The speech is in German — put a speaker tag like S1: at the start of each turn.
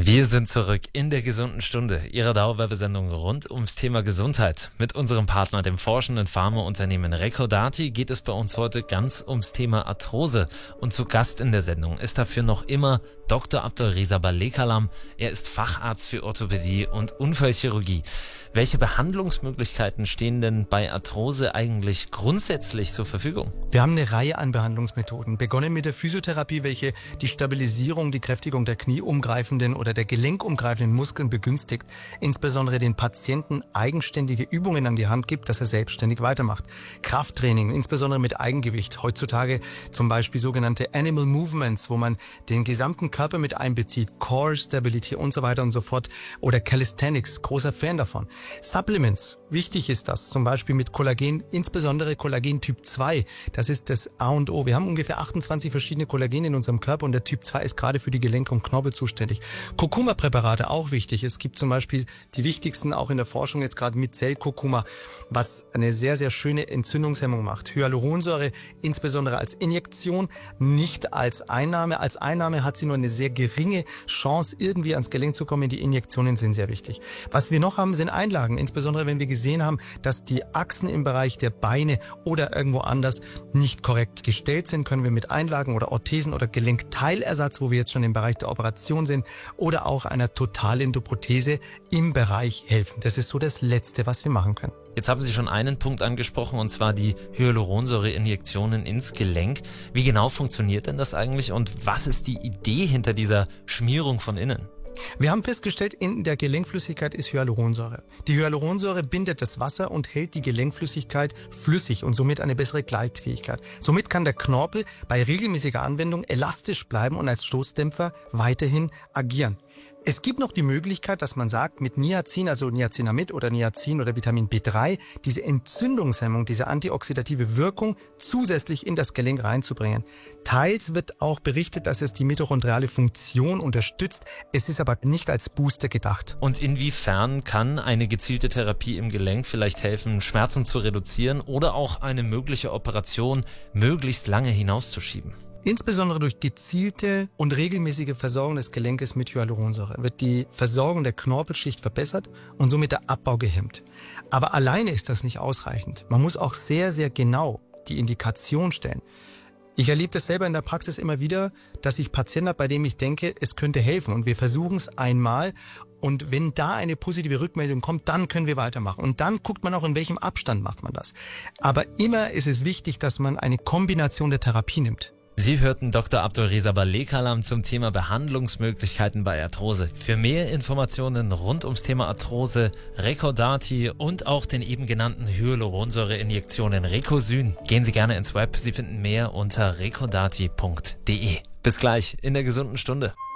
S1: Wir sind zurück in der gesunden Stunde, Ihrer Dauerwerbesendung rund ums Thema Gesundheit. Mit unserem Partner, dem forschenden Pharmaunternehmen Recordati, geht es bei uns heute ganz ums Thema Arthrose. Und zu Gast in der Sendung ist dafür noch immer Dr. Abdulreza Balekalam. Er ist Facharzt für Orthopädie und Unfallchirurgie. Welche Behandlungsmöglichkeiten stehen denn bei Arthrose eigentlich grundsätzlich zur Verfügung?
S2: Wir haben eine Reihe an Behandlungsmethoden. Begonnen mit der Physiotherapie, welche die Stabilisierung, die Kräftigung der knieumgreifenden oder der gelenkumgreifenden Muskeln begünstigt. Insbesondere den Patienten eigenständige Übungen an die Hand gibt, dass er selbstständig weitermacht. Krafttraining, insbesondere mit Eigengewicht. Heutzutage zum Beispiel sogenannte Animal Movements, wo man den gesamten Körper mit einbezieht. Core Stability und so weiter und so fort. Oder Calisthenics, großer Fan davon. Supplements, wichtig ist das, zum Beispiel mit Kollagen, insbesondere Kollagen Typ 2, das ist das A und O. Wir haben ungefähr 28 verschiedene Kollagen in unserem Körper und der Typ 2 ist gerade für die Gelenke und Knorpel zuständig. Kurkuma-Präparate auch wichtig, es gibt zum Beispiel die wichtigsten auch in der Forschung jetzt gerade mit Zellkurkuma, was eine sehr, sehr schöne Entzündungshemmung macht. Hyaluronsäure insbesondere als Injektion, nicht als Einnahme. Als Einnahme hat sie nur eine sehr geringe Chance, irgendwie ans Gelenk zu kommen. Die Injektionen sind sehr wichtig. Was wir noch haben, sind Einlagen, insbesondere wenn wir gesehen haben, dass die Achsen im Bereich der Beine oder irgendwo anders nicht korrekt gestellt sind, können wir mit Einlagen oder Orthesen oder Gelenkteilersatz, wo wir jetzt schon im Bereich der Operation sind, oder auch einer Totalendoprothese im Bereich helfen. Das ist so das Letzte, was wir machen können.
S1: Jetzt haben Sie schon einen Punkt angesprochen, und zwar die Hyaluronsäure-Injektionen ins Gelenk. Wie genau funktioniert denn das eigentlich und was ist die Idee hinter dieser Schmierung von innen?
S2: Wir haben festgestellt, in der Gelenkflüssigkeit ist Hyaluronsäure. Die Hyaluronsäure bindet das Wasser und hält die Gelenkflüssigkeit flüssig und somit eine bessere Gleitfähigkeit. Somit kann der Knorpel bei regelmäßiger Anwendung elastisch bleiben und als Stoßdämpfer weiterhin agieren. Es gibt noch die Möglichkeit, dass man sagt, mit Niacin, also Niacinamid oder Niacin oder Vitamin B3, diese Entzündungshemmung, diese antioxidative Wirkung zusätzlich in das Gelenk reinzubringen. Teils wird auch berichtet, dass es die mitochondriale Funktion unterstützt. Es ist aber nicht als Booster gedacht.
S1: Und inwiefern kann eine gezielte Therapie im Gelenk vielleicht helfen, Schmerzen zu reduzieren oder auch eine mögliche Operation möglichst lange hinauszuschieben?
S2: Insbesondere durch gezielte und regelmäßige Versorgung des Gelenkes mit Hyaluronsäure wird die Versorgung der Knorpelschicht verbessert und somit der Abbau gehemmt. Aber alleine ist das nicht ausreichend. Man muss auch sehr, sehr genau die Indikation stellen. Ich erlebe das selber in der Praxis immer wieder, dass ich Patienten habe, bei denen ich denke, es könnte helfen. Und wir versuchen es einmal. Und wenn da eine positive Rückmeldung kommt, dann können wir weitermachen. Und dann guckt man auch, in welchem Abstand macht man das. Aber immer ist es wichtig, dass man eine Kombination der Therapie nimmt.
S1: Sie hörten Dr. Abdulreza Balekalam zum Thema Behandlungsmöglichkeiten bei Arthrose. Für mehr Informationen rund ums Thema Arthrose, Recordati und auch den eben genannten Hyaluronsäure-Injektionen Recosyn gehen Sie gerne ins Web. Sie finden mehr unter recordati.de. Bis gleich in der gesunden Stunde.